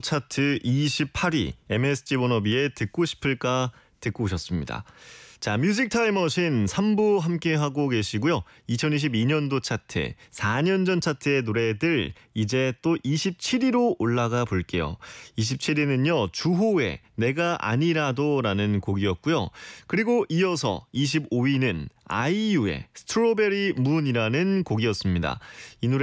차트 28위 MSG 워너비의 듣고 싶을까 듣고 오셨습니다. 자, 뮤직 타임머신 3부 함께하고 계시고요. 2022년도 차트, 4년 전 차트의 노래들 이제 또 27위로 올라가 볼게요. 27위는요. 주호의 내가 아니라도라는 곡이었고요. 그리고 이어서 25위는 아이유의 스트로베리 문이라는 곡이었습니다. 이 노래